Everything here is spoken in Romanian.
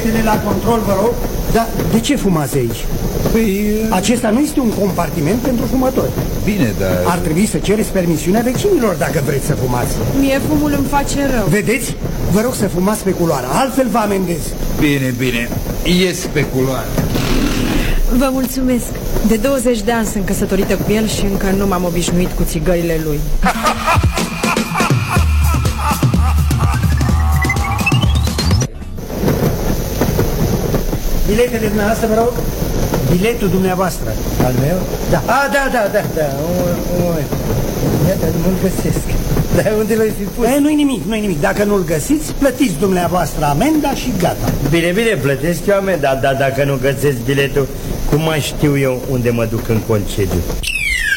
Biletele la control, vă rog. Dar de ce fumați aici? Păi... Acesta nu este un compartiment pentru fumători. Bine, dar... Ar trebui să cereți permisiunea vecinilor dacă vreți să fumați. Mie fumul îmi face rău. Vedeți? Vă rog să fumați pe culoare, altfel vă amendez. Bine, bine, ies pe culoare. Vă mulțumesc. De 20 de ani sunt căsătorită cu el și încă nu m-am obișnuit cu țigările lui. Biletele dumneavoastră, vă rog? Biletul dumneavoastră. Al meu? Da. Da. Iată, nu-l găsesc. Dar unde l-ai fi pus? Nu-i nimic. Dacă nu-l găsiți, plătiți dumneavoastră amenda și gata. Bine, plătesc eu amenda, dar dacă nu găsesc biletul, cum mai știu eu unde mă duc în concediu?